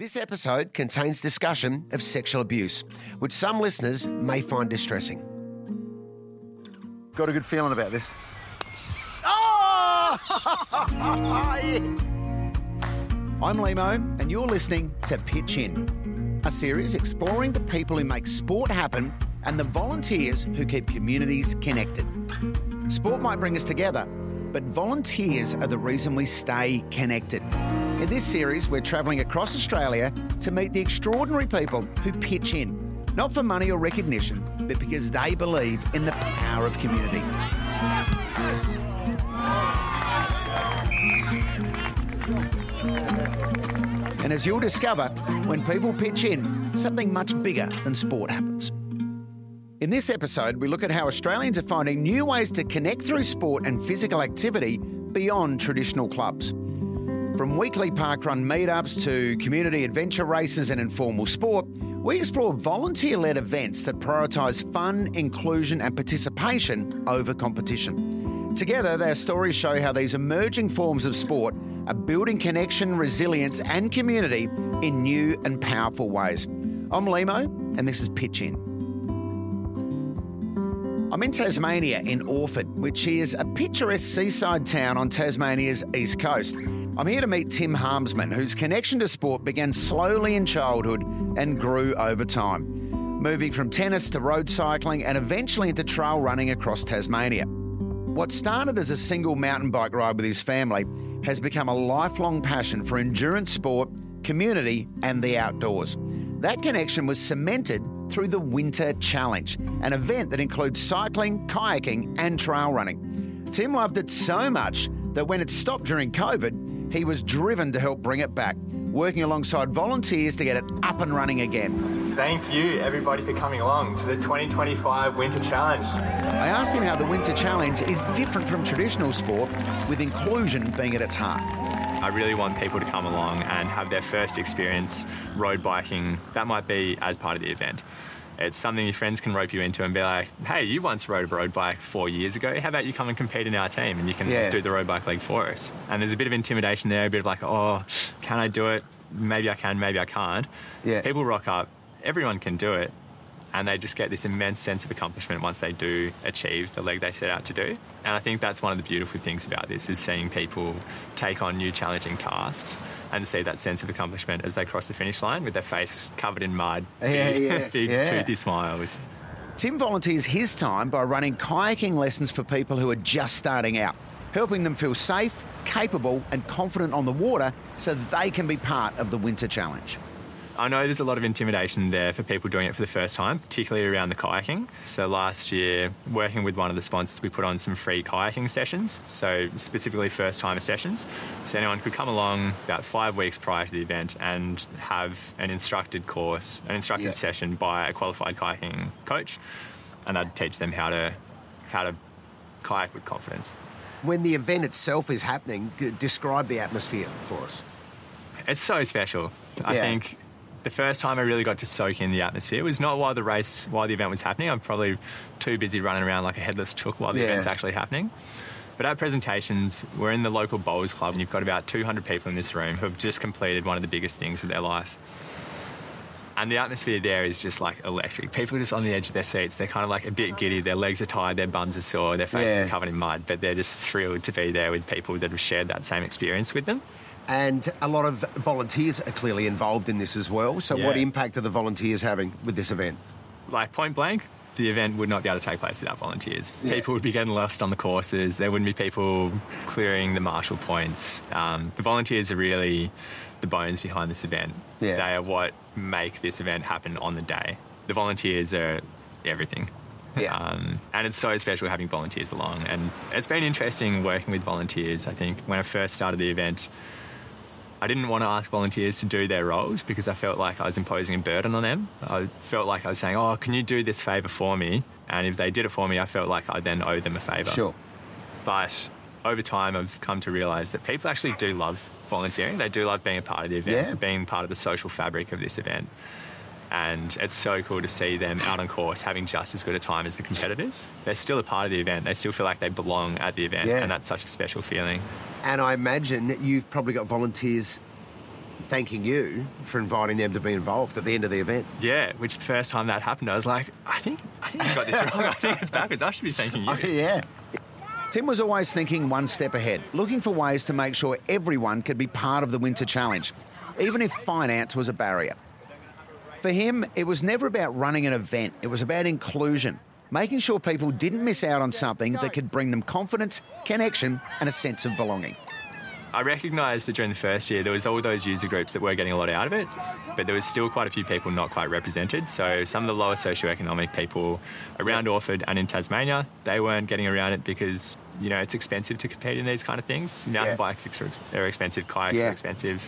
This episode contains discussion of sexual abuse, which some listeners may find distressing. Got a good feeling about this. Oh! I'm Limo, and you're listening to Pitch In, a series exploring the people who make sport happen and the volunteers who keep communities connected. Sport might bring us together, but volunteers are the reason we stay connected. In this series, we're travelling across Australia to meet the extraordinary people who pitch in, not for money or recognition, but because they believe in the power of community. And as you'll discover, when people pitch in, something much bigger than sport happens. In this episode, we look at how Australians are finding new ways to connect through sport and physical activity beyond traditional clubs. From weekly parkrun meetups to community adventure races and informal sport, we explore volunteer-led events that prioritise fun, inclusion and participation over competition. Together, their stories show how these emerging forms of sport are building connection, resilience and community in new and powerful ways. I'm Limo, and this is Pitch In. I'm in Tasmania in Orford, which is a picturesque seaside town on Tasmania's east coast. I'm here to meet Tim Harmsman, whose connection to sport began slowly in childhood and grew over time, moving from tennis to road cycling and eventually into trail running across Tasmania. What started as a single mountain bike ride with his family has become a lifelong passion for endurance sport, community and the outdoors. That connection was cemented through the Winter Challenge, an event that includes cycling, kayaking and trail running. Tim loved it so much that when it stopped during COVID, he was driven to help bring it back, working alongside volunteers to get it up and running again. Thank you, everybody, for coming along to the 2025 Winter Challenge. I asked him how the Winter Challenge is different from traditional sport, with inclusion being at its heart. I really want people to come along and have their first experience road biking. That might be as part of the event. It's something your friends can rope you into and be like, hey, you once rode a road bike 4 years ago. How about you come and compete in our team and you can do the road bike league for us? And there's a bit of intimidation there, a bit of like, oh, can I do it? Maybe I can, maybe I can't. Yeah. People rock up. Everyone can do it. And they just get this immense sense of accomplishment once they do achieve the leg they set out to do. And I think that's one of the beautiful things about this, is seeing people take on new challenging tasks and see that sense of accomplishment as they cross the finish line with their face covered in mud, big toothy smiles. Tim volunteers his time by running kayaking lessons for people who are just starting out, helping them feel safe, capable and confident on the water so they can be part of the Winter Challenge. I know there's a lot of intimidation there for people doing it for the first time, particularly around the kayaking. So last year, working with one of the sponsors, we put on some free kayaking sessions, so specifically first-timer sessions. So anyone could come along about 5 weeks prior to the event and have an instructed course, an instructed session by a qualified kayaking coach, and I'd teach them how to kayak with confidence. When the event itself is happening, describe the atmosphere for us. It's so special. I think the first time I really got to soak in the atmosphere was not while the event was happening. I'm probably too busy running around like a headless chook while the event's actually happening. But at presentations, we're in the local bowls club and you've got about 200 people in this room who have just completed one of the biggest things of their life. And the atmosphere there is just like electric. People are just on the edge of their seats. They're kind of like a bit giddy. Their legs are tired, their bums are sore, their faces are covered in mud, but they're just thrilled to be there with people that have shared that same experience with them. And a lot of volunteers are clearly involved in this as well. So what impact are the volunteers having with this event? Like point blank, the event would not be able to take place without volunteers. Yeah. People would be getting lost on the courses. There wouldn't be people clearing the marshal points. The volunteers are really the bones behind this event. Yeah. They are what make this event happen on the day. The volunteers are everything. Yeah. And it's so special having volunteers along. And it's been interesting working with volunteers. I think when I first started the event, I didn't want to ask volunteers to do their roles because I felt like I was imposing a burden on them. I felt like I was saying, oh, can you do this favour for me? And if they did it for me, I felt like I then owe them a favour. Sure. But over time, I've come to realise that people actually do love volunteering. They do love being a part of the event, being part of the social fabric of this event. And it's so cool to see them out on course having just as good a time as the competitors. They're still a part of the event. They still feel like they belong at the event, and that's such a special feeling. And I imagine you've probably got volunteers thanking you for inviting them to be involved at the end of the event. Yeah, which the first time that happened, I was like, I think you got this wrong. I think it's backwards. I should be thanking you. Oh, yeah. Tim was always thinking one step ahead, looking for ways to make sure everyone could be part of the Winter Challenge, even if finance was a barrier. For him, it was never about running an event. It was about inclusion, making sure people didn't miss out on something that could bring them confidence, connection, and a sense of belonging. I recognised that during the first year there was all those user groups that were getting a lot out of it, but there was still quite a few people not quite represented. So some of the lower socioeconomic people around Orford and in Tasmania, they weren't getting around it because, you know, it's expensive to compete in these kind of things. Mountain bikes are expensive, kayaks are expensive.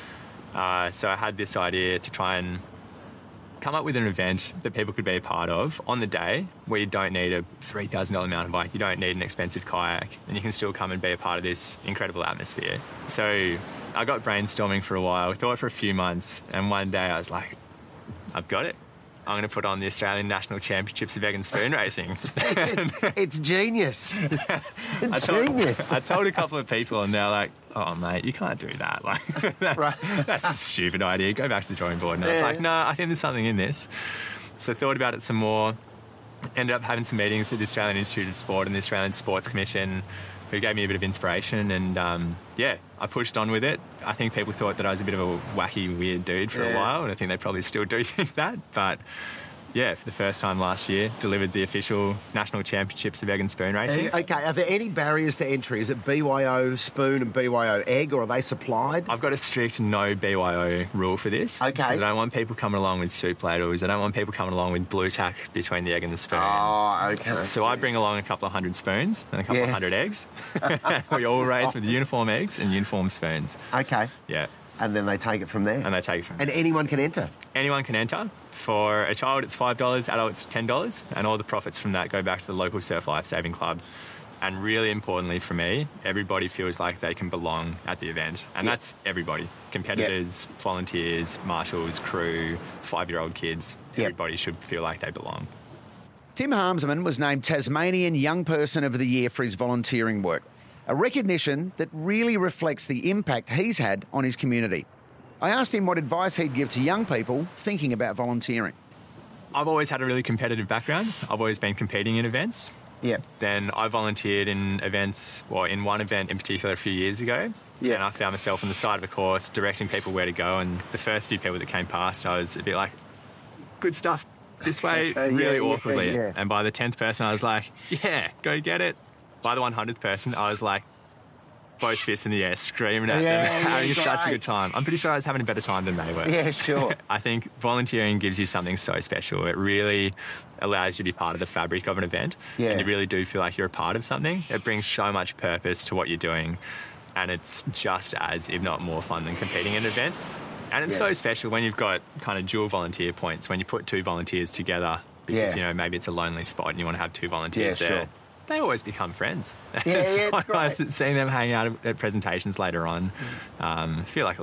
So I had this idea to try and come up with an event that people could be a part of on the day where you don't need a $3,000 mountain bike, you don't need an expensive kayak, and you can still come and be a part of this incredible atmosphere. So I got brainstorming for a while, thought for a few months, and one day I was like, I've got it. I'm going to put on the Australian National Championships of Egg and Spoon Racing. It's genius. Genius. I told a couple of people and they're like, oh, mate, you can't do that. Like, that's a stupid idea. Go back to the drawing board. And I was like, no, I think there's something in this. So I thought about it some more. Ended up having some meetings with the Australian Institute of Sport and the Australian Sports Commission, who gave me a bit of inspiration. And, I pushed on with it. I think people thought that I was a bit of a wacky, weird dude for a while, and I think they probably still do think that. But, yeah, for the first time last year, delivered the official National Championships of Egg and Spoon Racing. Okay, are there any barriers to entry? Is it BYO spoon and BYO egg, or are they supplied? I've got a strict no BYO rule for this. Okay. Because I don't want people coming along with soup ladles. I don't want people coming along with blue tack between the egg and the spoon. Oh, okay. So I bring along a couple of hundred spoons and a couple of hundred eggs. We all race with uniform eggs and uniform spoons. Okay. Yeah. And then they take it from there? And they take it from there. And anyone can enter? Anyone can enter. For a child, it's $5, adults, $10, and all the profits from that go back to the local Surf Life Saving Club. And really importantly for me, everybody feels like they can belong at the event. And that's everybody. Competitors, volunteers, marshals, crew, 5-year-old kids. Everybody should feel like they belong. Tim Harmsman was named Tasmanian Young Person of the Year for his volunteering work, a recognition that really reflects the impact he's had on his community. I asked him what advice he'd give to young people thinking about volunteering. I've always had a really competitive background. I've always been competing in events. Yeah. Then I volunteered in events, well, in one event in particular a few years ago. Yeah. And I found myself on the side of a course directing people where to go. And the first few people that came past, I was a bit like, good stuff, this way, really awkwardly. Yeah. And by the 10th person, I was like, yeah, go get it. By the 100th person, I was like, both fists in the air, screaming at them, having such a good time. I'm pretty sure I was having a better time than they were. Yeah, sure. I think volunteering gives you something so special. It really allows you to be part of the fabric of an event. Yeah. And you really do feel like you're a part of something. It brings so much purpose to what you're doing. And it's just as, if not more fun than competing in an event. And it's so special when you've got kind of dual volunteer points, when you put two volunteers together because, you know, maybe it's a lonely spot and you want to have two volunteers there. Sure. They always become friends. It's quite nice seeing them hang out at presentations later on. Feel like